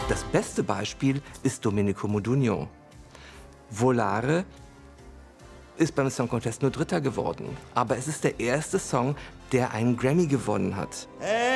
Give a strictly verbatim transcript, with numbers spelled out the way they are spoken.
Das beste Beispiel ist Domenico Modugno. Volare ist beim Song Contest nur Dritter geworden, aber es ist der erste Song, der einen Grammy gewonnen hat.